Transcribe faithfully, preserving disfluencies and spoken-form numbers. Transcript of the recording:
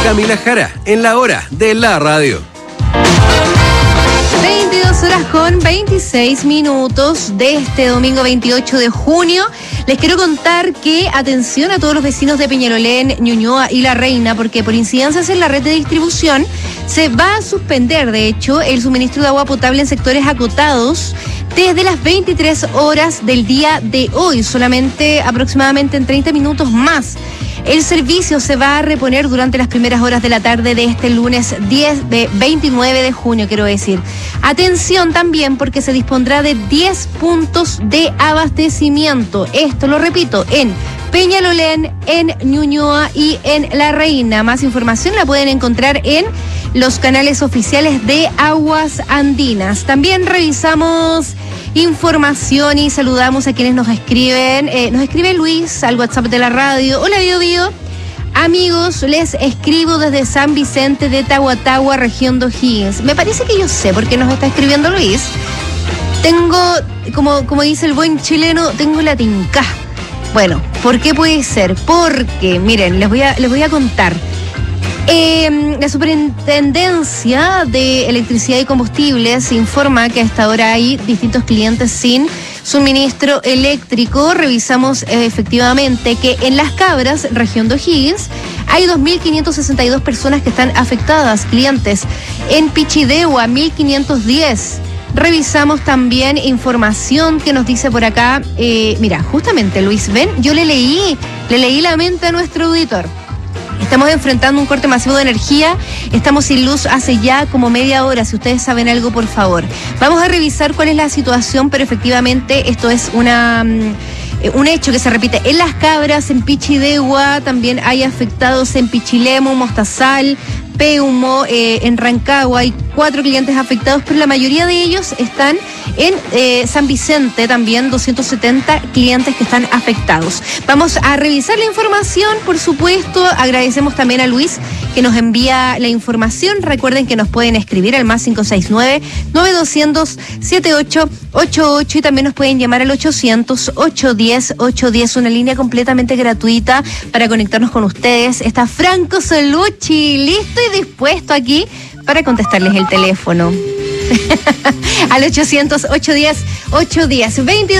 Camila Jara, en la hora de la radio. veintidós horas con veintiséis minutos de este domingo veintiocho de junio. Les quiero contar que atención a todos los vecinos de Peñalolén, Ñuñoa y La Reina, porque por incidencias en la red de distribución se va a suspender, de hecho, el suministro de agua potable en sectores acotados desde las veintitrés horas del día de hoy, solamente aproximadamente en treinta minutos más. El servicio se va a reponer durante las primeras horas de la tarde de este lunes diez de veintinueve de junio, quiero decir. Atención también porque se dispondrá de diez puntos de abastecimiento. Esto lo repito, en Peñalolén, en Ñuñoa y en La Reina. Más información la pueden encontrar en los canales oficiales de Aguas Andinas. También revisamos información y saludamos a quienes nos escriben. Eh, nos escribe Luis al WhatsApp de la radio. Hola, Bio Bio. Amigos, les escribo desde San Vicente de Tahuatahua, región de O'Higgins. Me parece que yo sé por qué nos está escribiendo Luis. Tengo, como, como dice el buen chileno, tengo la tinca. Bueno, ¿por qué puede ser? Porque, miren, les voy a, les voy a contar. Eh, la Superintendencia de Electricidad y Combustibles informa que hasta ahora hay distintos clientes sin suministro eléctrico. Revisamos eh, efectivamente que en Las Cabras, región de O'Higgins, hay dos mil quinientas sesenta y dos personas que están afectadas, clientes. En Pichidegua, mil quinientos diez. Revisamos también información que nos dice por acá, eh, mira, justamente Luis, ven, yo le leí, le leí la mente a nuestro auditor. Estamos enfrentando un corte masivo de energía, estamos sin luz hace ya como media hora, si ustedes saben algo, por favor. Vamos a revisar cuál es la situación, pero efectivamente esto es una... un hecho que se repite en Las Cabras, en Pichidegua, también hay afectados en Pichilemu, Mostazal, Peumo, eh, en Rancagua hay cuatro clientes afectados, pero la mayoría de ellos están en eh, San Vicente, también doscientos setenta clientes que están afectados. Vamos a revisar la información, por supuesto. Agradecemos también a Luis que nos envía la información. Recuerden que nos pueden escribir al más cinco seis nueve, nueve dos cero cero, siete ocho ocho ocho y también nos pueden llamar al ochocientos, ochocientos diez, ochocientos diez, una línea completamente gratuita para conectarnos con ustedes. Está Franco Solucci, listo y dispuesto aquí para contestarles el teléfono. Al ochocientos, ochocientos diez, ochocientos diez, veintidós.